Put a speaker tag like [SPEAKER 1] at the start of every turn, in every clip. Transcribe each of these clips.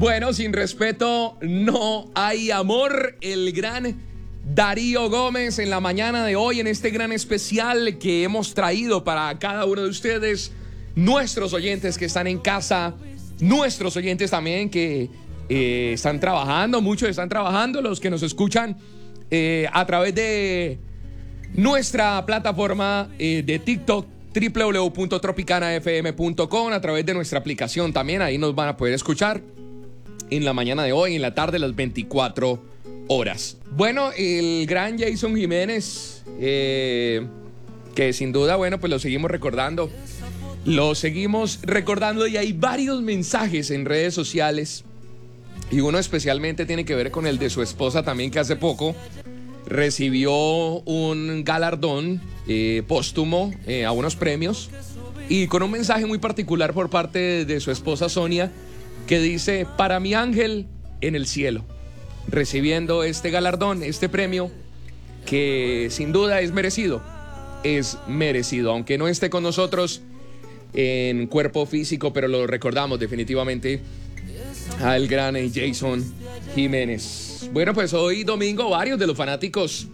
[SPEAKER 1] Bueno, sin respeto no hay amor. El gran Darío Gómez en la mañana de hoy, en este gran especial que hemos traído para cada uno de ustedes, nuestros oyentes que están en casa, nuestros oyentes también que están trabajando, muchos están trabajando, los que nos escuchan a través de nuestra plataforma de TikTok, www.tropicanafm.com, a través de nuestra aplicación también, ahí nos van a poder escuchar en la mañana de hoy, en la tarde, las 24 horas. Bueno, el gran Jason Jiménez, que sin duda, bueno, pues lo seguimos recordando y hay varios mensajes en redes sociales y uno especialmente tiene que ver con el de su esposa también, que hace poco recibió un galardón póstumo a unos premios y con un mensaje muy particular por parte de su esposa Sonia, que dice: para mi ángel en el cielo, recibiendo este galardón, este premio que sin duda es merecido, aunque no esté con nosotros en cuerpo físico, pero lo recordamos definitivamente al gran Jason Jiménez. Bueno, pues hoy domingo varios de los fanáticos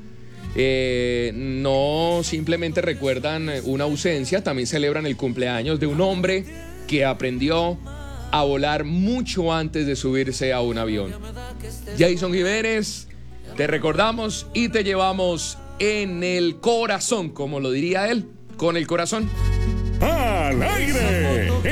[SPEAKER 1] no simplemente recuerdan una ausencia, también celebran el cumpleaños de un hombre que aprendió a volar mucho antes de subirse a un avión. Jason Jiménez, te recordamos y te llevamos en el corazón, como lo diría él, con el corazón
[SPEAKER 2] al aire.